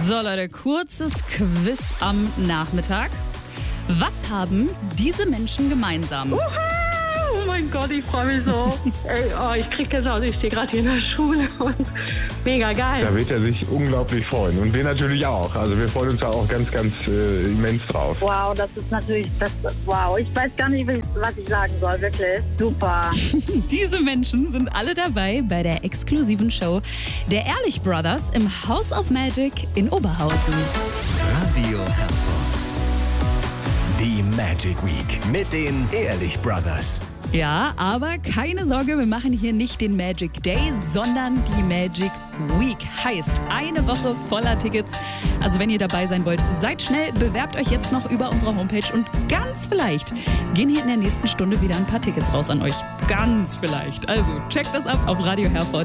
So Leute, kurzes Quiz am Nachmittag. Was haben diese Menschen gemeinsam? Oh mein Gott, ich freue mich so. Ey, ich krieg Gänsehaut, ich stehe gerade hier in der Schule und mega geil. Da wird er sich unglaublich freuen und wir natürlich auch. Also wir freuen uns da auch ganz, ganz immens drauf. Wow, das ist natürlich, wow, ich weiß gar nicht, was ich sagen soll, wirklich. Super. Diese Menschen sind alle dabei bei der exklusiven Show der Ehrlich Brothers im House of Magic in Oberhausen. Radio Herford. Die Magic Week mit den Ehrlich Brothers. Ja, aber keine Sorge, wir machen hier nicht den Magic Day, sondern die Magic Week. Heißt, eine Woche voller Tickets. Also wenn ihr dabei sein wollt, seid schnell, bewerbt euch jetzt noch über unsere Homepage und ganz vielleicht gehen hier in der nächsten Stunde wieder ein paar Tickets raus an euch. Ganz vielleicht. Also checkt das ab auf Radio Herford.